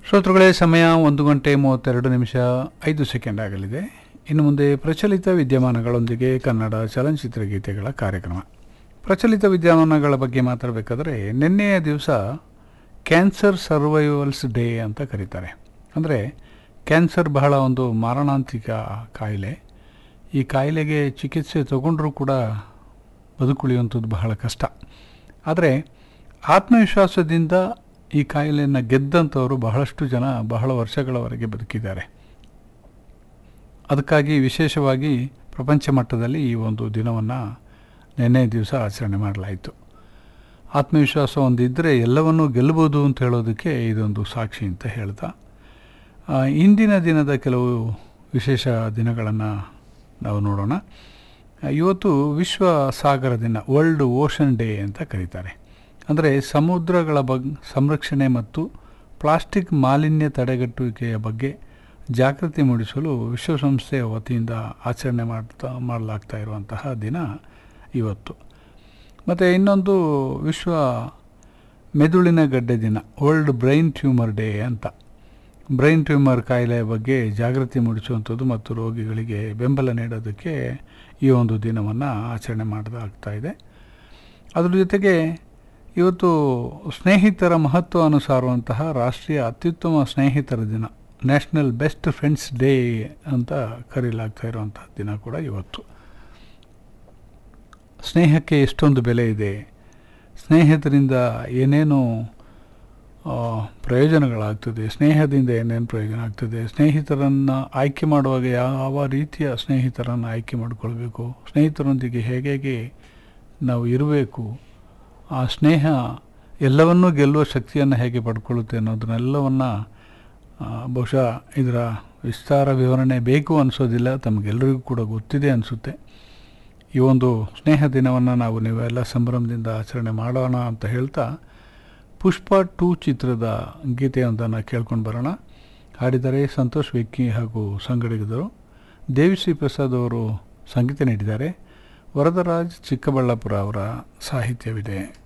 ಶ್ರೋತೃಗಳೇ, ಸಮಯ 1:32 ಆಗಲಿದೆ. ಇನ್ನು ಮುಂದೆ ಪ್ರಚಲಿತ ವಿದ್ಯಮಾನಗಳೊಂದಿಗೆ ಕನ್ನಡ ಚಲನಚಿತ್ರ ಗೀತೆಗಳ ಕಾರ್ಯಕ್ರಮ. ಪ್ರಚಲಿತ ವಿದ್ಯಮಾನಗಳ ಬಗ್ಗೆ ಮಾತಾಡಬೇಕಾದ್ರೆ, ನಿನ್ನೆಯ ದಿವಸ ಕ್ಯಾನ್ಸರ್ ಸರ್ವೈವಲ್ಸ್ ಡೇ ಅಂತ ಕರೀತಾರೆ. ಅಂದರೆ ಕ್ಯಾನ್ಸರ್ ಬಹಳ ಒಂದು ಮಾರಣಾಂತಿಕ ಕಾಯಿಲೆ. ಈ ಕಾಯಿಲೆಗೆ ಚಿಕಿತ್ಸೆ ತಗೊಂಡ್ರೂ ಕೂಡ ಬದುಕುಳಿಯುವಂಥದ್ದು ಬಹಳ ಕಷ್ಟ. ಆದರೆ ಆತ್ಮವಿಶ್ವಾಸದಿಂದ ಈ ಕಾಯಿಲೆಯನ್ನು ಗೆದ್ದಂಥವರು ಬಹಳಷ್ಟು ಜನ ಬಹಳ ವರ್ಷಗಳವರೆಗೆ ಬದುಕಿದ್ದಾರೆ. ಅದಕ್ಕಾಗಿ ವಿಶೇಷವಾಗಿ ಪ್ರಪಂಚ ಮಟ್ಟದಲ್ಲಿ ಈ ಒಂದು ದಿನವನ್ನು ನಿನ್ನೆ ದಿವಸ ಆಚರಣೆ ಮಾಡಲಾಯಿತು. ಆತ್ಮವಿಶ್ವಾಸ ಒಂದಿದ್ದರೆ ಎಲ್ಲವನ್ನೂ ಗೆಲ್ಲಬಹುದು ಅಂತ ಹೇಳೋದಕ್ಕೆ ಇದೊಂದು ಸಾಕ್ಷಿ ಅಂತ ಹೇಳ್ತಾ, ಇಂದಿನ ದಿನದ ಕೆಲವು ವಿಶೇಷ ದಿನಗಳನ್ನು ನಾವು ನೋಡೋಣ. ಇವತ್ತು ವಿಶ್ವ ಸಾಗರ ದಿನ, ವರ್ಲ್ಡ್ ಓಷನ್ ಡೇ ಅಂತ ಕರೀತಾರೆ. ಅಂದರೆ ಸಮುದ್ರಗಳ ಸಂರಕ್ಷಣೆ ಮತ್ತು ಪ್ಲಾಸ್ಟಿಕ್ ಮಾಲಿನ್ಯ ತಡೆಗಟ್ಟುವಿಕೆಯ ಬಗ್ಗೆ ಜಾಗೃತಿ ಮೂಡಿಸಲು ವಿಶ್ವಸಂಸ್ಥೆಯ ವತಿಯಿಂದ ಆಚರಣೆ ಮಾಡಲಾಗ್ತಾ ಇರುವಂತಹ ದಿನ ಇವತ್ತು. ಮತ್ತು ಇನ್ನೊಂದು ವಿಶ್ವ ಮೆದುಳಿನ ಗಡ್ಡೆ ದಿನ, ವರ್ಲ್ಡ್ ಬ್ರೈನ್ ಟ್ಯೂಮರ್ ಡೇ ಅಂತ. ಬ್ರೈನ್ ಟ್ಯೂಮರ್ ಕಾಯಿಲೆಯ ಬಗ್ಗೆ ಜಾಗೃತಿ ಮೂಡಿಸುವಂಥದ್ದು ಮತ್ತು ರೋಗಿಗಳಿಗೆ ಬೆಂಬಲ ನೀಡೋದಕ್ಕೆ ಈ ಒಂದು ದಿನವನ್ನು ಆಚರಣೆ ಮಾಡಲಾಗ್ತಾ ಇದೆ. ಅದರ ಜೊತೆಗೆ ಇವತ್ತು ಸ್ನೇಹಿತರ ಮಹತ್ವವನ್ನು ಸಾರುವಂತಹ ರಾಷ್ಟ್ರೀಯ ಅತ್ಯುತ್ತಮ ಸ್ನೇಹಿತರ ದಿನ, ನ್ಯಾಷನಲ್ ಬೆಸ್ಟ್ ಫ್ರೆಂಡ್ಸ್ ಡೇ ಅಂತ ಕರೆಯಲಾಗ್ತಾ ಇರುವಂಥ ದಿನ ಕೂಡ ಇವತ್ತು. ಸ್ನೇಹಕ್ಕೆ ಎಷ್ಟೊಂದು ಬೆಲೆ ಇದೆ, ಸ್ನೇಹಿತರಿಂದ ಏನೇನು ಪ್ರಯೋಜನಗಳಾಗ್ತದೆ, ಸ್ನೇಹದಿಂದ ಏನೇನು ಪ್ರಯೋಜನ ಆಗ್ತದೆ, ಸ್ನೇಹಿತರನ್ನು ಆಯ್ಕೆ ಮಾಡುವಾಗ ಯಾವ ರೀತಿಯ ಸ್ನೇಹಿತರನ್ನು ಆಯ್ಕೆ ಮಾಡಿಕೊಳ್ಬೇಕು, ಸ್ನೇಹಿತರೊಂದಿಗೆ ಹೇಗೆ ನಾವು ಇರಬೇಕು, ಆ ಸ್ನೇಹ ಎಲ್ಲವನ್ನೂ ಗೆಲ್ಲುವ ಶಕ್ತಿಯನ್ನು ಹೇಗೆ ಪಡ್ಕೊಳ್ಳುತ್ತೆ ಅನ್ನೋದನ್ನೆಲ್ಲವನ್ನು ಬಹುಶಃ ಇದರ ವಿಸ್ತಾರ ವಿವರಣೆ ಬೇಕು ಅನಿಸೋದಿಲ್ಲ, ತಮಗೆಲ್ಲರಿಗೂ ಕೂಡ ಗೊತ್ತಿದೆ ಅನಿಸುತ್ತೆ. ಈ ಒಂದು ಸ್ನೇಹ ದಿನವನ್ನು ನೀವೆಲ್ಲ ಸಂಭ್ರಮದಿಂದ ಆಚರಣೆ ಮಾಡೋಣ ಅಂತ ಹೇಳ್ತಾ, ಪುಷ್ಪ 2 ಚಿತ್ರದ ಗೀತೆಯೊಂದನ್ನು ಕೇಳ್ಕೊಂಡು ಬರೋಣ. ಹಾಡಿದರೆ ಸಂತೋಷ್ ವಿಕ್ಕಿ ಹಾಗೂ ಸಂಗಡಿಗರು. ದೇವಿಶ್ರೀ ಪ್ರಸಾದ್ ಅವರು ಸಂಗೀತ ನೀಡಿದ್ದಾರೆ. ವರದರಾಜ್ ಚಿಕ್ಕಬಳ್ಳಾಪುರ ಅವರ ಸಾಹಿತ್ಯವಿದೆ.